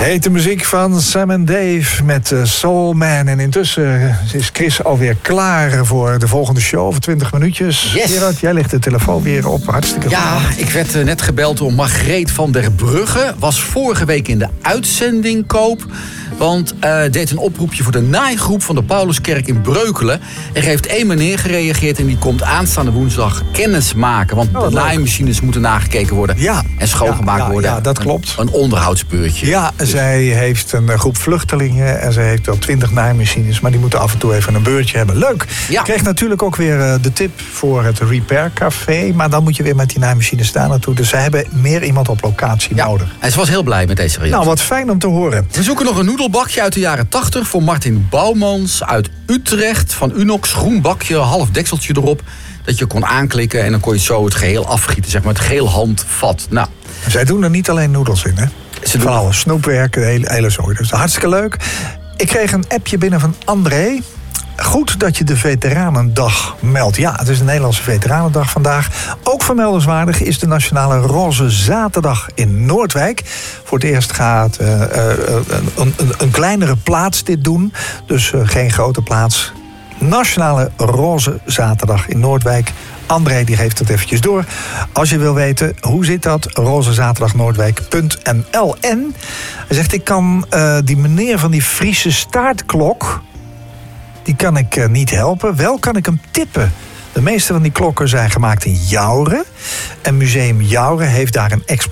Hete muziek van Sam & Dave met Soul Man. En intussen is Chris alweer klaar voor de volgende show over 20 minuutjes. Yes. Gerard, jij legt de telefoon weer op. Hartstikke goed. Ja, ik werd net gebeld door Margreet van der Brugge. Was vorige week in de uitzending, Koop. Want deed een oproepje voor de naaigroep van de Pauluskerk in Breukelen. Er heeft 1 meneer gereageerd en die komt aanstaande woensdag kennis maken. Want de naaimachines moeten nagekeken worden en schoongemaakt worden. Ja, dat klopt. Een onderhoudsbeurtje. Ja, dus zij heeft een groep vluchtelingen en ze heeft wel 20 naaimachines. Maar die moeten af en toe even een beurtje hebben. Leuk. Ja. Ik kreeg natuurlijk ook weer de tip voor het Repair Café. Maar dan moet je weer met die naaimachines daar naartoe. Dus zij hebben meer iemand op locatie nodig. En ze was heel blij met deze reactie. Nou, wat fijn om te horen. We zoeken nog een noedelbakje uit de jaren 80 voor Martin Bouwmans uit Utrecht. Van Unox, groen bakje, half dekseltje erop. Dat je kon aanklikken en dan kon je zo het geheel afgieten. Zeg maar het geheel handvat. Nou. Zij doen er niet alleen noedels in, hè? Ze doen alles. Snoepwerk, de hele zooi. Dus hartstikke leuk. Ik kreeg een appje binnen van André. Goed dat je de Veteranendag meldt. Ja, het is de Nederlandse Veteranendag vandaag. Ook vermeldenswaardig is de Nationale Roze Zaterdag in Noordwijk. Voor het eerst gaat een kleinere plaats dit doen. Dus geen grote plaats. Nationale Roze Zaterdag in Noordwijk. André die geeft het eventjes door. Als je wil weten, hoe zit dat? rozezaterdagnoordwijk.nl. En hij zegt, ik kan die meneer van die Friese staartklok, die kan ik niet helpen. Wel kan ik hem tippen. De meeste van die klokken zijn gemaakt in Jouren. En Museum Jouren heeft daar een expositie